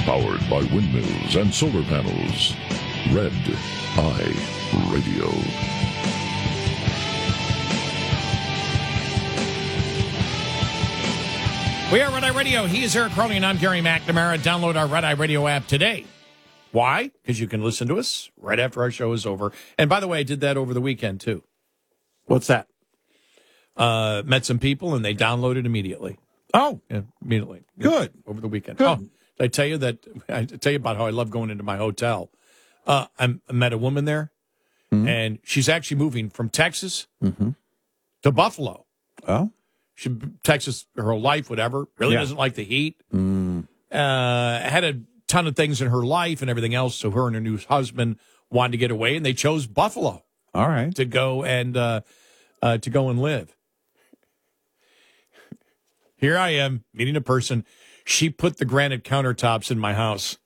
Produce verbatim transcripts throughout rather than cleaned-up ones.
Powered by windmills and solar panels. Red Eye Radio. We are Red Eye Radio. He is Eric Crowley, and I'm Gary McNamara. Download our Red Eye Radio app today. Why? Because you can listen to us right after our show is over. And by the way, I did that over the weekend, too. What's that? Uh, met some people, and they downloaded immediately. Oh. Yeah, immediately. Good. Over the weekend. Good. Oh, did I tell you that? I tell you about how I love going into my hotel. Uh, I met a woman there, mm-hmm. and she's actually moving from Texas mm-hmm. to Buffalo. Oh. She Texas her whole life, whatever. Really yeah. doesn't like the heat. Mm. Uh, had a ton of things in her life and everything else. So her and her new husband wanted to get away, and they chose Buffalo. All right, to go and uh, uh, to go and live. Here I am meeting a person. She put the granite countertops in my house.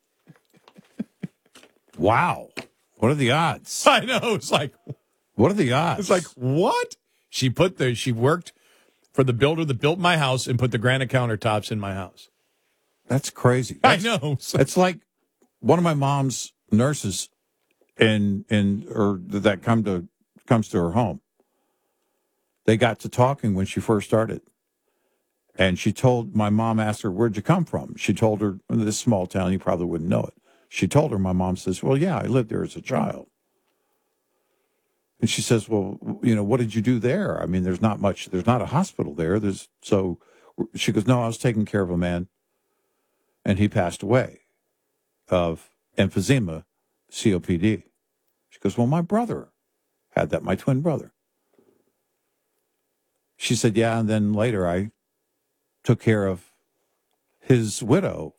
Wow, what are the odds? I know. It's like, what are the odds? It's like what? She put the. She worked for the builder that built my house and put the granite countertops in my house. That's crazy. That's, I know. It's like one of my mom's nurses in in or that come to comes to her home. They got to talking when she first started. And she told my mom asked her, "Where'd you come from?" She told her, in this small town, you probably wouldn't know it. She told her, my mom says, "Well, yeah, I lived there as a child." And she says, "Well, you know, what did you do there? I mean, there's not much, there's not a hospital there. There's so," she goes, "No, I was taking care of a man, and he passed away of emphysema, C O P D." She goes, "Well, my brother had that, my twin brother." She said, "Yeah, and then later I took care of his widow